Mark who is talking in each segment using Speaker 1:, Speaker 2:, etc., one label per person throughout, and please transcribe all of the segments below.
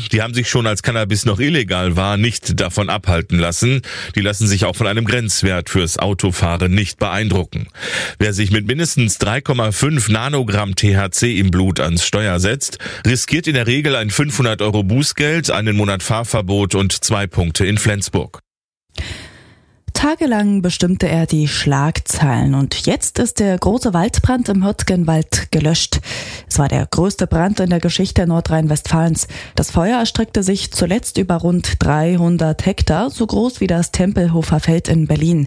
Speaker 1: die haben sich schon als Cannabis noch illegal war, nicht davon abhalten lassen. Die lassen sich auch von einem Grenzwert fürs Autofahren nicht beeindrucken. Wer sich mit mindestens 3,5 Nanogramm THC im Blut ans Steuer setzt, riskiert in der Regel ein 500 € Bußgeld, einen Monat Fahrverbot und 2 Punkte in Flensburg.
Speaker 2: Tagelang bestimmte er die Schlagzeilen und jetzt ist der große Waldbrand im Hürtgenwald gelöscht. Es war der größte Brand in der Geschichte Nordrhein-Westfalens. Das Feuer erstreckte sich zuletzt über rund 300 Hektar, so groß wie das Tempelhofer Feld in Berlin.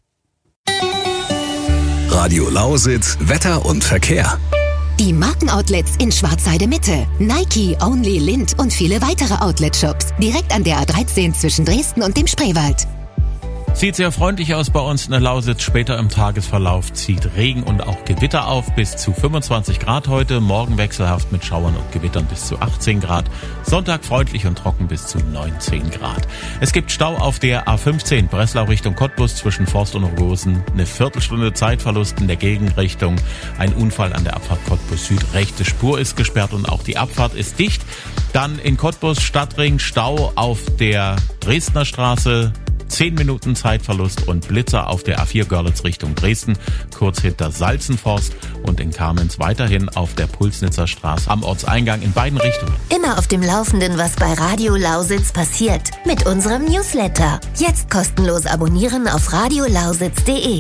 Speaker 3: Radio Lausitz, Wetter und Verkehr.
Speaker 4: Die Markenoutlets in Schwarzheide Mitte, Nike, Only, Lind und viele weitere Outlet-Shops. Direkt an der A13 zwischen Dresden und dem Spreewald.
Speaker 5: Sieht sehr freundlich aus bei uns in der Lausitz. Später im Tagesverlauf zieht Regen und auch Gewitter auf. Bis zu 25 Grad heute. Morgen wechselhaft mit Schauern und Gewittern bis zu 18 Grad. Sonntag freundlich und trocken bis zu 19 Grad. Es gibt Stau auf der A15 Breslau Richtung Cottbus zwischen Forst und Rosen. Eine Viertelstunde Zeitverlust in der Gegenrichtung. Ein Unfall an der Abfahrt Cottbus Süd. Rechte Spur ist gesperrt und auch die Abfahrt ist dicht. Dann in Cottbus Stadtring Stau auf der Dresdner Straße. 10 Minuten Zeitverlust und Blitzer auf der A4 Görlitz Richtung Dresden, kurz hinter Salzenforst und in Kamenz weiterhin auf der Pulsnitzer Straße am Ortseingang in beiden Richtungen.
Speaker 4: Immer auf dem Laufenden, was bei Radio Lausitz passiert. Mit unserem Newsletter. Jetzt kostenlos abonnieren auf radiolausitz.de.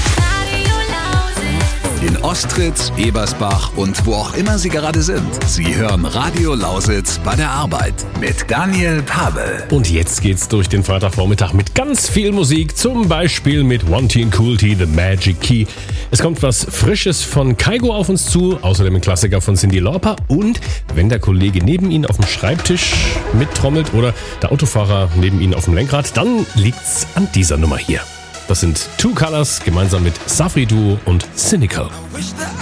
Speaker 3: In Ostritz, Ebersbach und wo auch immer Sie gerade sind. Sie hören Radio Lausitz bei der Arbeit mit Daniel Pavel.
Speaker 6: Und jetzt geht's durch den Freitagvormittag mit ganz viel Musik, zum Beispiel mit One Teen Cool Tea, The Magic Key. Es kommt was Frisches von Kygo auf uns zu, außerdem ein Klassiker von Cyndi Lauper und wenn der Kollege neben Ihnen auf dem Schreibtisch mittrommelt oder der Autofahrer neben Ihnen auf dem Lenkrad, dann liegt's an dieser Nummer hier. Das sind Two Colors gemeinsam mit Safri Duo und Cynical.